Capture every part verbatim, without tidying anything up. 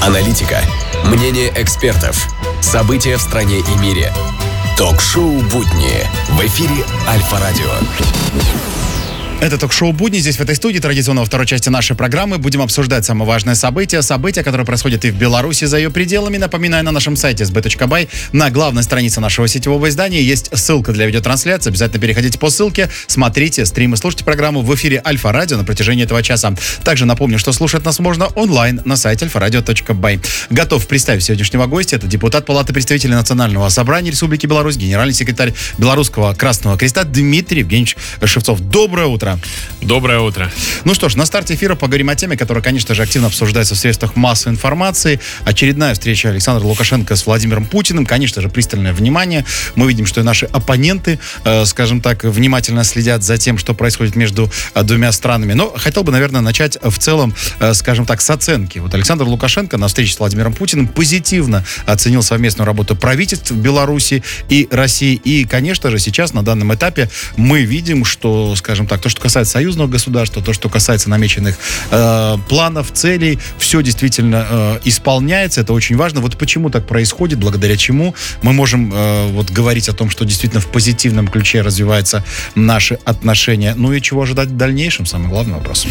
Аналитика, мнение экспертов, события в стране и мире. Ток-шоу «Будни» в эфире Альфа-Радио. Это ток-шоу «Будни». Здесь, в этой студии, традиционно во второй части нашей программы, будем обсуждать самые важные события. События, которые происходят и в Беларуси, за ее пределами. Напоминаю, на нашем сайте эс би точка бай, на главной странице нашего сетевого издания есть ссылка для видеотрансляции. Обязательно переходите по ссылке, смотрите стримы, слушайте программу в эфире Альфа-Радио на протяжении этого часа. Также напомню, что слушать нас можно онлайн на сайте альфа радио точка бай. Готов представить сегодняшнего гостя. Это депутат Палаты представителей Национального собрания Республики Беларусь, генеральный секретарь Белорусского Красного Креста Дмитрий Евгеньевич Шевцов. Доброе утро. Доброе утро. Ну что ж, на старте эфира поговорим о теме, которая, конечно же, активно обсуждается в средствах массовой информации. Очередная встреча Александра Лукашенко с Владимиром Путиным. Конечно же, пристальное внимание. Мы видим, что и наши оппоненты, э, скажем так, внимательно следят за тем, что происходит между э, двумя странами. Но хотел бы, наверное, начать в целом, э, скажем так, с оценки. Вот Александр Лукашенко на встрече с Владимиром Путиным позитивно оценил совместную работу правительств Беларуси и России. И, конечно же, сейчас на данном этапе мы видим, что, скажем так, то, что касается союзного государства, то, что касается намеченных э, планов, целей, все действительно э, исполняется. Это очень важно. Вот почему так происходит, благодаря чему мы можем э, вот говорить о том, что действительно в позитивном ключе развиваются наши отношения. Ну и чего ожидать в дальнейшем? Самый главный вопрос.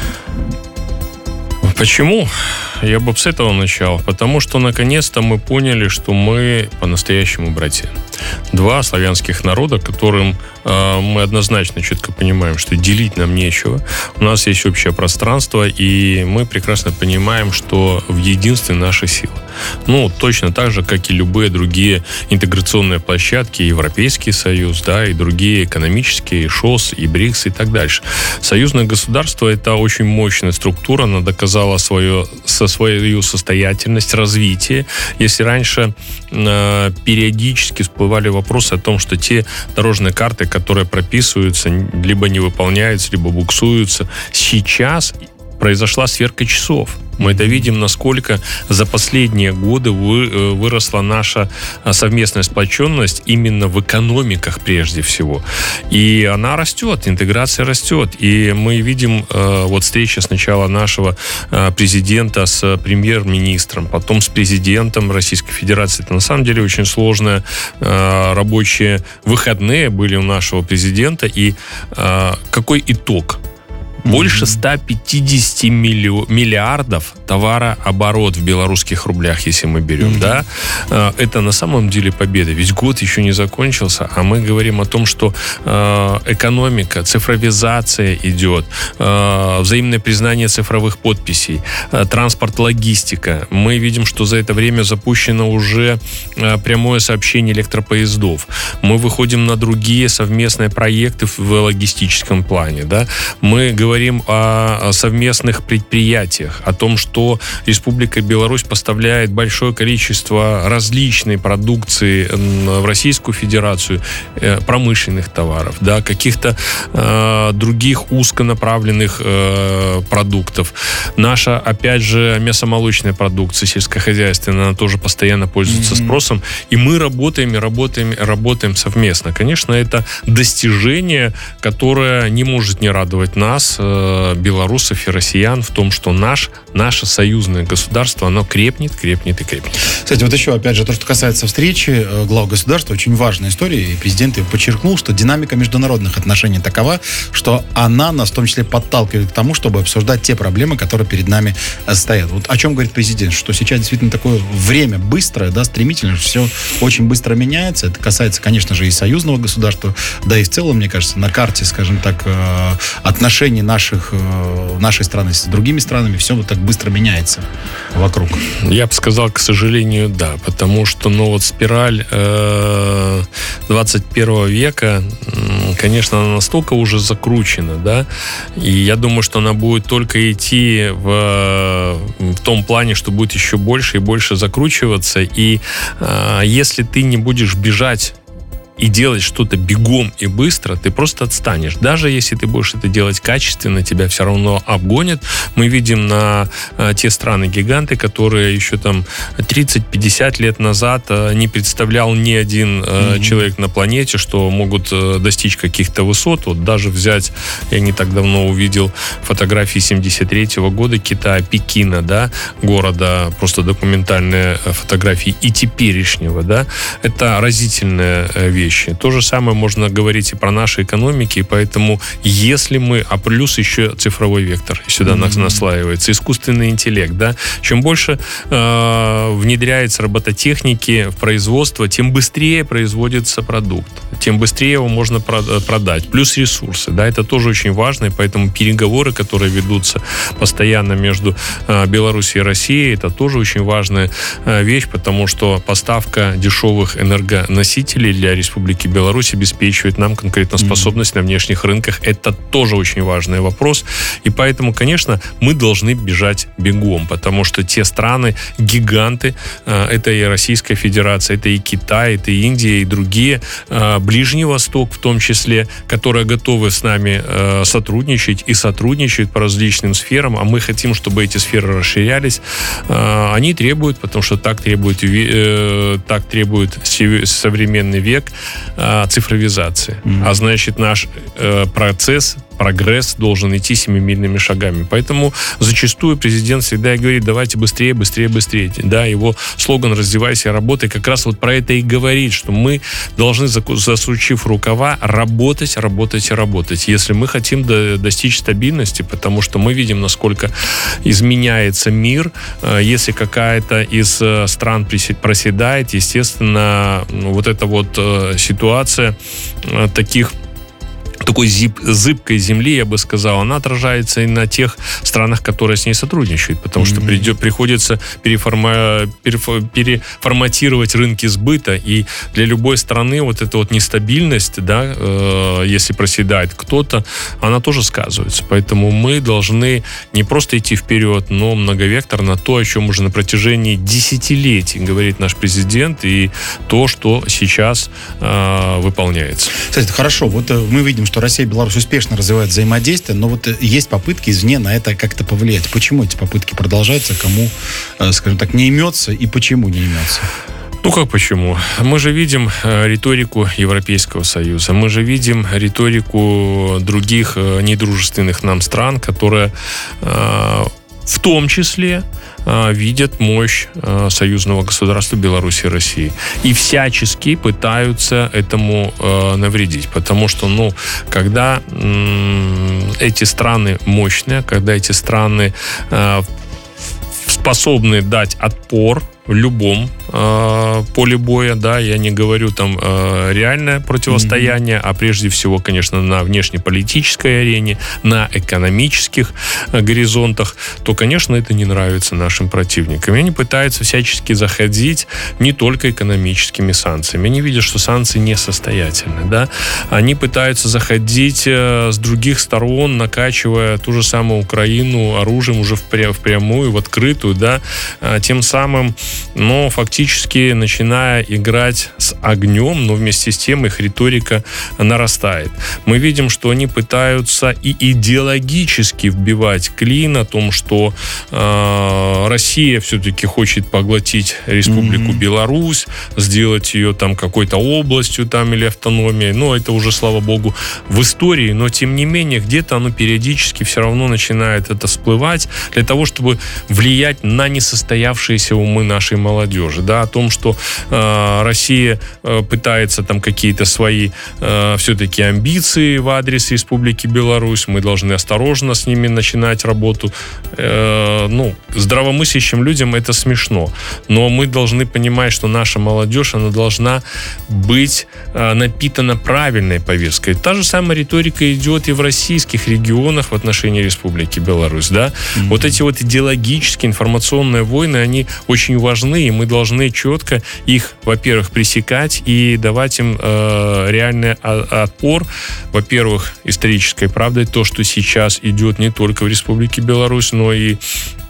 Почему? Я бы с этого начал. Потому что, наконец-то, мы поняли, что мы по-настоящему братья. Два славянских народа, которым э, мы однозначно четко понимаем, что делить нам нечего. У нас есть общее пространство, и мы прекрасно понимаем, что в единстве наша сила. Ну, точно так же, как и любые другие интеграционные площадки, Европейский Союз, да, и другие экономические, и ШОС, и БРИКС, и так дальше. Союзное государство – это очень мощная структура, она доказала свое, со свою состоятельность, развитие. Если раньше э, периодически всплывали вопросы о том, что те дорожные карты, которые прописываются, либо не выполняются, либо буксуются, сейчас произошла сверка часов. Мы это видим, насколько за последние годы вы, выросла наша совместная сплоченность именно в экономиках прежде всего. И она растет, интеграция растет. И мы видим вот встреча сначала нашего президента с премьер-министром, потом с президентом Российской Федерации. Это на самом деле очень сложные рабочие выходные были у нашего президента. И какой итог? Больше ста пятидесяти миллиардов товарооборот в белорусских рублях, если мы берем, mm-hmm. да, это на самом деле победа. Ведь год еще не закончился, а мы говорим о том, что экономика, цифровизация идет, взаимное признание цифровых подписей, транспорт, логистика. Мы видим, что за это время запущено уже прямое сообщение электропоездов. Мы выходим на другие совместные проекты в логистическом плане, да. Мы говорим Говорим о совместных предприятиях, о том, что Республика Беларусь поставляет большое количество различной продукции в Российскую Федерацию, промышленных товаров, да, каких-то э, других узконаправленных э, продуктов. Наша, опять же, мясомолочная продукция сельскохозяйственная, она тоже постоянно пользуется mm-hmm. спросом, и мы работаем и работаем, работаем совместно. Конечно, это достижение, которое не может не радовать нас, белорусов и россиян, в том, что наш, наше союзное государство, оно крепнет, крепнет и крепнет. Кстати, вот еще, опять же, то, что касается встречи глав государства, очень важная история, и президент ее подчеркнул, что динамика международных отношений такова, что она нас в том числе подталкивает к тому, чтобы обсуждать те проблемы, которые перед нами стоят. Вот о чем говорит президент, что сейчас действительно такое время быстрое, да, стремительное, все очень быстро меняется. Это касается, конечно же, и союзного государства, да и в целом, мне кажется, на карте, скажем так, отношений наших, нашей страны с другими странами все вот так быстро меняется вокруг. Я бы сказал, к сожалению, да, потому что, ну, вот спираль э, двадцать первого века, конечно, она настолько уже закручена, да, и я думаю, что она будет только идти в, в том плане, что будет еще больше и больше закручиваться, и э, если ты не будешь бежать и делать что-то бегом и быстро, ты просто отстанешь. Даже если ты будешь это делать качественно, тебя все равно обгонят. Мы видим на а, те страны-гиганты, которые еще там тридцать-пятьдесят лет назад а, не представлял ни один а, mm-hmm. человек на планете, что могут а, достичь каких-то высот. Вот даже взять, я не так давно увидел фотографии семьдесят третьего года Китая, Пекина, да, города, просто документальные фотографии, и теперешнего, да, это разительные вещи. То же самое можно говорить и про наши экономики, и поэтому если мы, а плюс еще цифровой вектор сюда mm-hmm. наслаивается, искусственный интеллект, да, чем больше э, внедряется робототехники в производство, тем быстрее производится продукт, тем быстрее его можно продать, плюс ресурсы, да, это тоже очень важно, и поэтому переговоры, которые ведутся постоянно между э, Беларусью и Россией, это тоже очень важная э, вещь, потому что поставка дешевых энергоносителей для Республики Беларусь обеспечивает нам конкурентоспособность mm-hmm. на внешних рынках. Это тоже очень важный вопрос. И поэтому, конечно, мы должны бежать бегом, потому что те страны, гиганты, это и Российская Федерация, это и Китай, это и Индия, и другие, Ближний Восток в том числе, которые готовы с нами сотрудничать и сотрудничают по различным сферам, а мы хотим, чтобы эти сферы расширялись, они требуют, потому что так требует, так требует современный век, цифровизации. Mm-hmm. А значит, наш процесс, прогресс должен идти семимильными шагами. Поэтому зачастую президент всегда и говорит: давайте быстрее, быстрее, быстрее. Да, его слоган «Раздевайся, работай» как раз вот про это и говорит, что мы должны, засучив рукава, работать, работать и работать, если мы хотим до, достичь стабильности, потому что мы видим, насколько изменяется мир. Если какая-то из стран проседает, естественно, вот эта вот ситуация таких такой зип, зыбкой земли, я бы сказал, она отражается и на тех странах, которые с ней сотрудничают, потому mm-hmm. что придет, приходится переформа, переформатировать рынки сбыта, и для любой страны вот эта вот нестабильность, да, э, если проседает кто-то, она тоже сказывается. Поэтому мы должны не просто идти вперед, но многовекторно, то, о чем уже на протяжении десятилетий говорит наш президент, и то, что сейчас э, выполняется. Кстати, хорошо, вот мы видим, что Россия и Беларусь успешно развивают взаимодействие, но вот есть попытки извне на это как-то повлиять. Почему эти попытки продолжаются, кому, скажем так, не имется и почему не имется? Ну как почему? Мы же видим риторику Европейского Союза, мы же видим риторику других недружественных нам стран, которые в том числе видят мощь союзного государства Беларуси и России. И всячески пытаются этому навредить. Потому что, ну, когда эти страны мощные, когда эти страны способны дать отпор в любом э, поле боя, да, я не говорю там э, реальное противостояние, mm-hmm. а прежде всего, конечно, на внешнеполитической арене, на экономических э, горизонтах, то, конечно, это не нравится нашим противникам. И они пытаются всячески заходить не только экономическими санкциями. Они видят, что санкции несостоятельны, да. Они пытаются заходить э, с других сторон, накачивая ту же самую Украину оружием уже впря- впрямую, в открытую, да, э, тем самым, но фактически начиная играть с огнем, но вместе с тем их риторика нарастает. Мы видим, что они пытаются и идеологически вбивать клин о том, что э, Россия все-таки хочет поглотить Республику mm-hmm. Беларусь, сделать ее там какой-то областью там или автономией. Но это уже, слава богу, в истории, но тем не менее где-то оно периодически все равно начинает это всплывать для того, чтобы влиять на несостоявшиеся умы нашей молодежи, да, о том, что э, Россия э, пытается там какие-то свои э, все-таки амбиции в адрес Республики Беларусь, мы должны осторожно с ними начинать работу. Э, ну, здравомыслящим людям это смешно, но мы должны понимать, что наша молодежь, она должна быть э, напитана правильной повесткой. Та же самая риторика идет и в российских регионах в отношении Республики Беларусь, да. Mm-hmm. Вот эти вот идеологические информационные войны, они очень важны, и мы должны четко их, во-первых, пресекать и давать им э, реальный отпор. Во-первых, исторической правдой то, что сейчас идет не только в Республике Беларусь, но и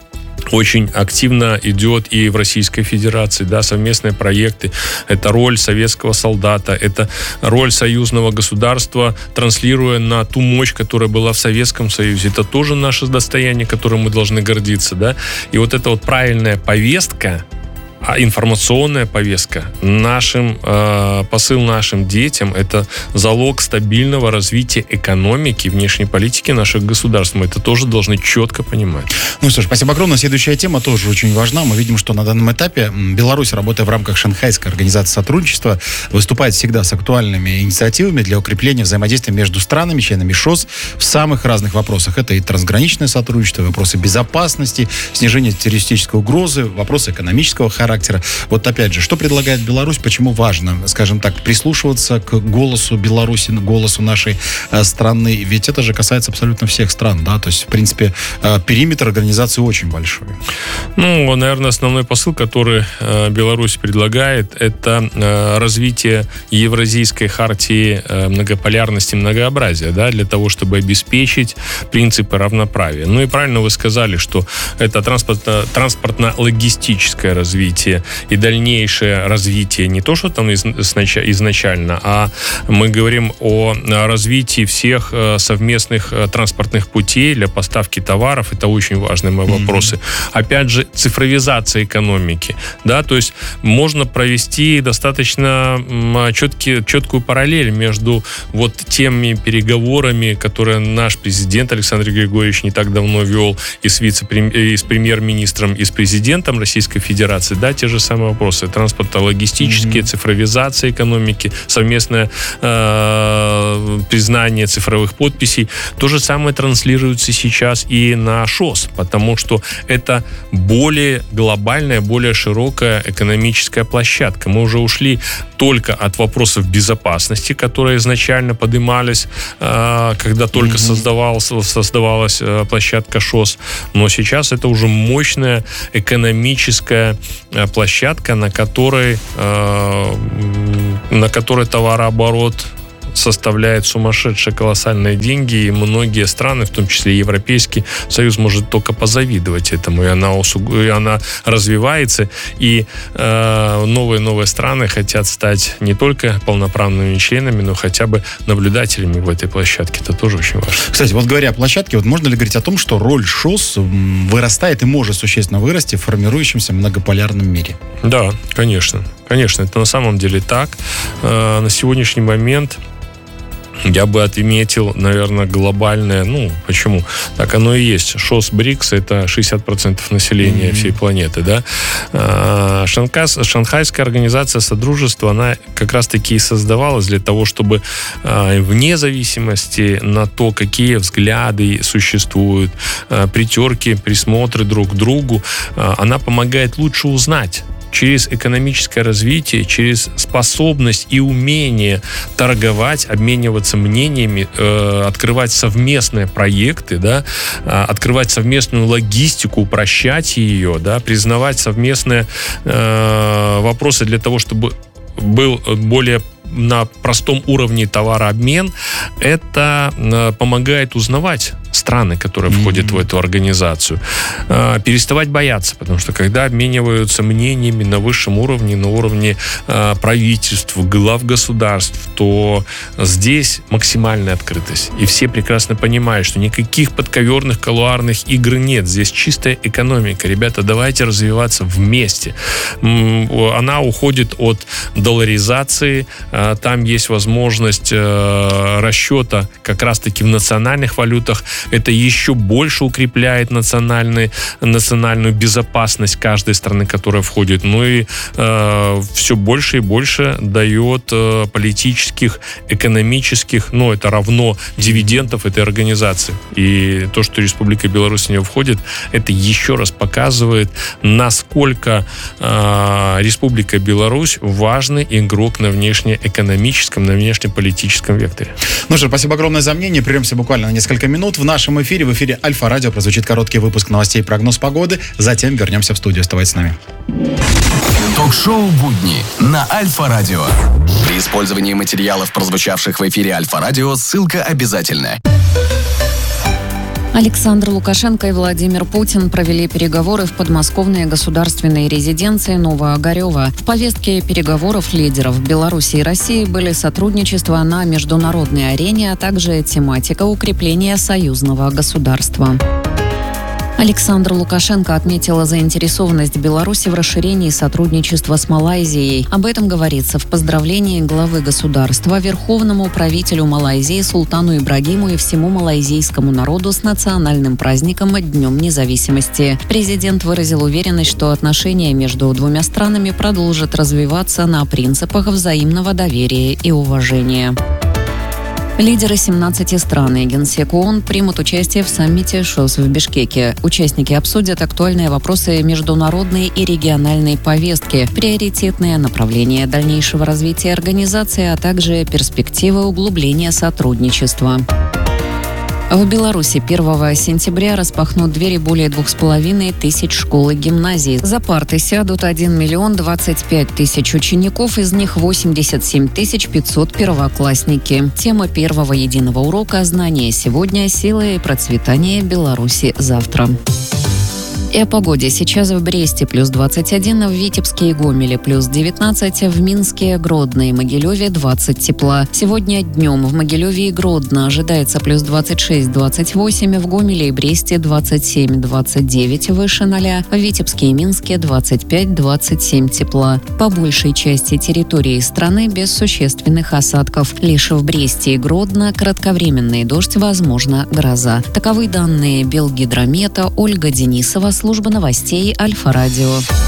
очень активно идет и в Российской Федерации, да, совместные проекты. Это роль советского солдата, это роль союзного государства, транслируя на ту мощь, которая была в Советском Союзе. Это тоже наше достояние, которым мы должны гордиться, да. И вот эта вот правильная повестка, а информационная повестка нашим, э, посыл нашим детям — это залог стабильного развития экономики, внешней политики наших государств. Мы это тоже должны четко понимать. Ну что ж, спасибо огромное. Следующая тема тоже очень важна. Мы видим, что на данном этапе Беларусь, работая в рамках Шанхайской организации сотрудничества, выступает всегда с актуальными инициативами для укрепления взаимодействия между странами, членами ШОС в самых разных вопросах. Это и трансграничное сотрудничество, вопросы безопасности, снижение террористической угрозы, вопросы экономического характера. Вот опять же, что предлагает Беларусь, почему важно, скажем так, прислушиваться к голосу Беларуси, голосу нашей э, страны, ведь это же касается абсолютно всех стран, да, то есть, в принципе, э, периметр организации очень большой. Ну, наверное, основной посыл, который э, Беларусь предлагает, это э, развитие Евразийской хартии э, многополярности и многообразия, да, для того, чтобы обеспечить принципы равноправия. Ну и правильно вы сказали, что это транспортно, транспортно-логистическое развитие и дальнейшее развитие не то, что там изначально, а мы говорим о развитии всех совместных транспортных путей для поставки товаров. Это очень важные вопросы. Mm-hmm. Опять же, цифровизация экономики. Да, то есть можно провести достаточно четкий, четкую параллель между вот теми переговорами, которые наш президент Александр Григорьевич не так давно вел и с, вице-прем... и с премьер-министром, и с президентом Российской Федерации. Да, те же самые вопросы. Транспортно-логистические, mm-hmm. цифровизация экономики, совместное э, признание цифровых подписей. То же самое транслируется сейчас и на ШОС, потому что это более глобальная, более широкая экономическая площадка. Мы уже ушли только от вопросов безопасности, которые изначально поднимались, э, когда только mm-hmm. создавалась, создавалась э, площадка ШОС. Но сейчас это уже мощная экономическая площадка, на которой, э, на которой товарооборот составляет сумасшедшие колоссальные деньги, и многие страны, в том числе Европейский Союз, может только позавидовать этому, и она, и она развивается, и э, новые-новые страны хотят стать не только полноправными членами, но хотя бы наблюдателями в этой площадке. Это тоже очень важно. Кстати, вот говоря о площадке, вот можно ли говорить о том, что роль ШОС вырастает и может существенно вырасти в формирующемся многополярном мире? Да, конечно. Конечно, это на самом деле так. Э, на сегодняшний момент я бы отметил, наверное, глобальное, ну, почему? Так оно и есть. ШОС БРИКС — это шестьдесят процентов населения mm-hmm. всей планеты, да. Шанхайс, Шанхайская организация Содружества, она как раз-таки и создавалась для того, чтобы вне зависимости на то, какие взгляды существуют, притерки, присмотры друг к другу, она помогает лучше узнать через экономическое развитие, через способность и умение торговать, обмениваться мнениями, э, открывать совместные проекты, да, э, открывать совместную логистику, упрощать ее, да, признавать совместные э, вопросы для того, чтобы был более на простом уровне товарообмен. Это э, помогает узнавать страны, которые mm-hmm. входят в эту организацию, э, переставать бояться, потому что когда обмениваются мнениями на высшем уровне, на уровне э, правительств, глав государств, то здесь максимальная открытость. И все прекрасно понимают, что никаких подковерных колуарных игр нет. Здесь чистая экономика. Ребята, давайте развиваться вместе. Она уходит от долларизации. Там есть возможность э, расчета как раз-таки в национальных валютах. Это еще больше укрепляет национальный, национальную безопасность каждой страны, которая входит. Ну и э, все больше и больше дает э, политических, экономических, ну это равно дивидендов этой организации. И то, что Республика Беларусь в нее входит, это еще раз показывает, насколько э, Республика Беларусь важный игрок на внешнеэкономическом, на внешнеполитическом векторе. Ну что, спасибо огромное за мнение. Прервемся буквально на несколько минут. В нашем эфире, в эфире Альфа-радио, прозвучит короткий выпуск новостей и прогноз погоды. Затем вернемся в студию. Оставайтесь с нами. Ток-шоу «Будни» на Альфа-радио. При использовании материалов, прозвучавших в эфире Альфа-радио, ссылка обязательна. Александр Лукашенко и Владимир Путин провели переговоры в подмосковной государственной резиденции Новоогарева. В повестке переговоров лидеров Беларуси и России были сотрудничество на международной арене, а также тематика укрепления союзного государства. Александр Лукашенко отметила заинтересованность Беларуси в расширении сотрудничества с Малайзией. Об этом говорится в поздравлении главы государства верховному правителю Малайзии Султану Ибрагиму и всему малайзийскому народу с национальным праздником Днем независимости. Президент выразил уверенность, что отношения между двумя странами продолжат развиваться на принципах взаимного доверия и уважения. Лидеры семнадцати стран и Генсек ООН примут участие в саммите ШОС в Бишкеке. Участники обсудят актуальные вопросы международной и региональной повестки, приоритетные направления дальнейшего развития организации, а также перспективы углубления сотрудничества. В Беларуси первого сентября распахнут двери более двух с половиной тысяч школ и гимназий. За парты сядут один миллион двадцать пять тысяч учеников, из них восемьдесят семь тысяч пятьсот первоклассники. Тема первого единого урока «Знания сегодня. Сила и процветание Беларуси завтра». И о погоде. Сейчас в Бресте плюс двадцать один, в Витебске и Гомеле плюс девятнадцать, в Минске, Гродно и Могилеве двадцать тепла. Сегодня днем в Могилеве и Гродно ожидается плюс двадцать шесть двадцать восемь, в Гомеле и Бресте двадцать семь двадцать девять выше ноля, в Витебске и Минске двадцать пять двадцать семь тепла. По большей части территории страны без существенных осадков. Лишь в Бресте и Гродно кратковременный дождь, возможно, гроза. Таковы данные Белгидромета. Ольга Денисова, служба новостей Альфа-Радио.